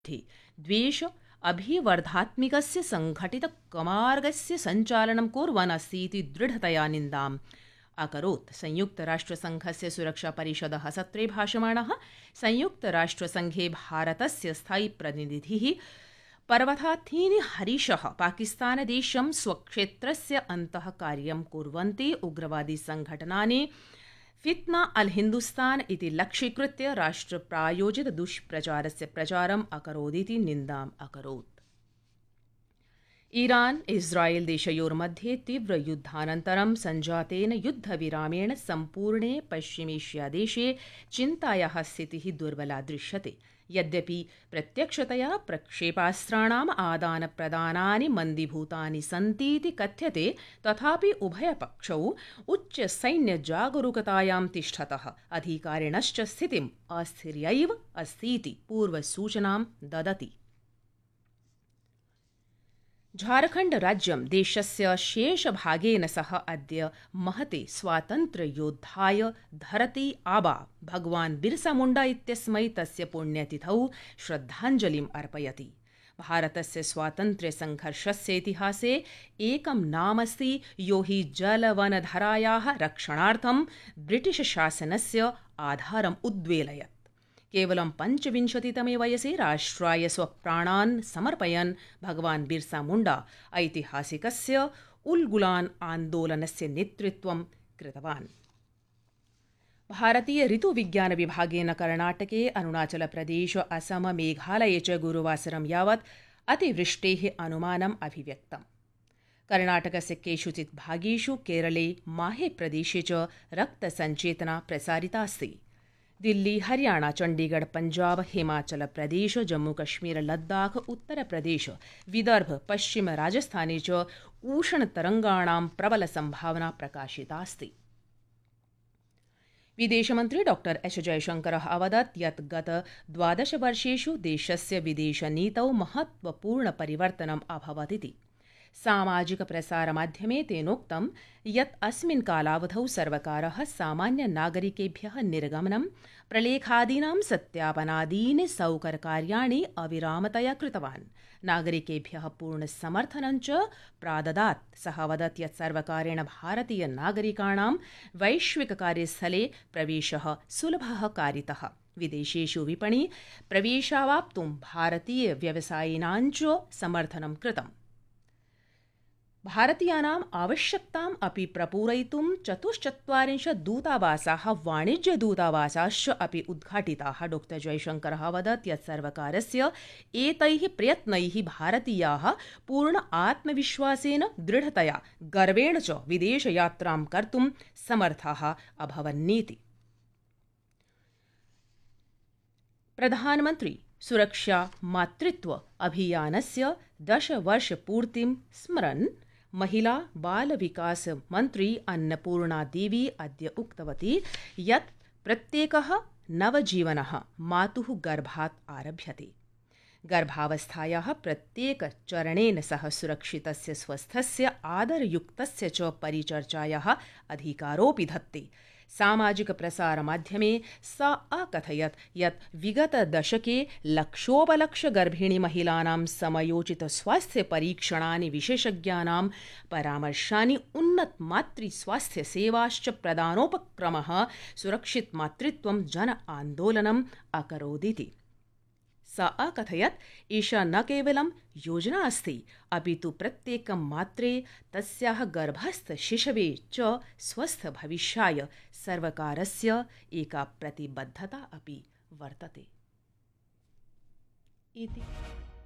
द्वेष अभिवर्धात्मिकस्य संघटितकमार्गस्य सञ्चालनं कुर्वन् अस्ति इति दृढतया निन्दाम् अकरोत्। संयुक्तराष्ट्रसङ्घस्य सुरक्षापरिषदः सत्रे भाषमाणः संयुक्तराष्ट्रसङ्घे भारतस्य स्थायी प्रतिनिधिः पर्वताथीनि हरीशः पाकिस्तानदेशं स्वक्षेत्रस्य अन्तः कार्यं कुर्वन्ति उग्रवादी संघटनानि फितना अल हिन्दुस्तान इति लक्ष्यीकृत्य राष्ट्रप्रायोजित दुष्प्रचारस्य प्रचारम् अकरोदिति निन्दाम् अकरोत्। ईरान इस्राएल देशयोर्मध्ये तीव्रयुद्धानन्तरं सञ्जातेन युद्धविरामेण सम्पूर्णे पश्चिमेष्यादेशे चिन्तायाः स्थितिः दुर्बला दृश्यते। यद्यपि प्रत्यक्षतया प्रक्षेपास्त्राणाम् आदानप्रदानानि मन्दीभूतानि सन्तीति कथ्यते, तथापि उभयपक्षौ उच्चसैन्यजागरूकतायां तिष्ठतः अधिकारिणश्च स्थितिम् अस्थिर्यैव अस्तीति पूर्वसूचनां ददति। झारखण्ड राज्यं देशस्य शेषभागेन सह अद्य महते स्वातन्त्र्ययोद्धाय धरती आबा भगवान् बिरसा मुण्डा इत्यस्मै तस्य पुण्यतिथौ श्रद्धाञ्जलिम् अर्पयति। भारतस्य स्वातन्त्र्यसङ्घर्षस्य इतिहासे एकं नामस्ति यो हि जलवनधरायाः रक्षणार्थं ब्रिटिशशासनस्य आधारम् उद्वेलयत्। केवलं 25तमे वयसि राष्ट्राय स्वप्राणान् समर्पयन् भगवान् बिरसा मुण्डा ऐतिहासिकस्य उल्गुलान् आन्दोलनस्य नेतृत्वं कृतवान्। भारतीय ऋतुविज्ञानविभागेन कर्णाटके अरुणाचलप्रदेश असम मेघालये च गुरुवासरं यावत् अतिवृष्टेः अनुमानम् अभिव्यक्तम्। कर्णाटकस्य केषुचित् भागेषु केरले माहे प्रदेशे च रक्तसञ्चेतना प्रसारितास्ति। दिल्ली हरियाणा चण्डीगढ़ पंजाब हिमाचल प्रदेश जम्मू कश्मीर लद्दाख उत्तरप्रदेश विदर्भ पश्चिम राजस्थाने च उष्णतरङ्गाणां प्रबल संभावना प्रकाशितास्ति। विदेशमन्त्री डॉ एस जयशंकरः अवदत् यत् गत 12 वर्षेषु देशस्य विदेशनीतौ महत्वपूर्ण परिवर्तनम् अभवदिति। सामाजिक प्रसारमाध्यमे तेनोक्तं यत् अस्मिन् कालावधौ सर्वकारः सामान्यनागरिकेभ्यः निर्गमनं प्रलेखादीनां सत्यापनादीनि सौकर्यकार्याणि अविरामतया कृतवान्। नागरिकेभ्यः पूर्णसमर्थनं च प्राददात्। सः वदत् यत् सर्वकारेण भारतीयनागरिकाणां वैश्विककार्यस्थले प्रवेशः सुलभः कारितः। विदेशेषु विपणि प्रवेशावाप्तुं भारतीयव्यवसायिनां च समर्थनं कृतम्। भारतीयानाम् आवश्यकताम् अपि प्रपूरयितुं 44 दूतावासाः वाणिज्यदूतावासाश्च अपि उद्घाटिताः। डॉ जयशंकरः अवदत् यत् सर्वकारस्य एतैः प्रयत्नैः भारतीयाः पूर्ण आत्मविश्वासेन दृढतया गर्वेण च विदेशयात्रां कर्तुं समर्थाः अभवन्नीति। प्रधानमन्त्री सुरक्षा मातृत्व अभियानस्य 10 वर्षपूर्तिं स्मरन् महिला बाल विकास मन्त्री अन्नपूर्णा देवी अद्य उक्तवती यत् प्रत्येकः नवजीवनः मातुः गर्भात् आरभ्यते। गर्भावस्थायाः प्रत्येकचरणेन सह सुरक्षितस्य स्वस्थस्य आदरयुक्तस्य च परिचर्चायाः अधिकारोऽपि धत्ते। सामाजिकप्रसारमाध्यमे सा अकथयत् यत् विगतदशके लक्षोपलक्षगर्भिणीमहिलानां समयोचितस्वास्थ्यपरीक्षणानि विशेषज्ञानां परामर्शानि उन्नतमातृस्वास्थ्यसेवाश्च प्रदानोपक्रमः सुरक्षितमातृत्वं जन आन्दोलनम् अकरोदिति। सा अकथयत् एषा न केवलं योजना अस्ति, अपि तु प्रत्येकं मात्रे तस्याः गर्भस्थशिशवे च स्वस्थभविष्याय सर्वकारस्य एका प्रतिबद्धता अपि वर्तते इति।